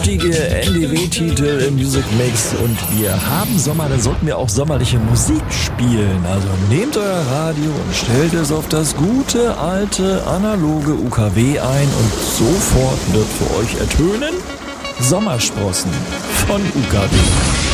kräftige NDW-Titel im Music Mix und wir haben Sommer, dann sollten wir auch sommerliche Musik spielen. Also nehmt euer Radio und stellt es auf das gute, alte, analoge UKW ein und sofort wird für euch ertönen Sommersprossen von UKW.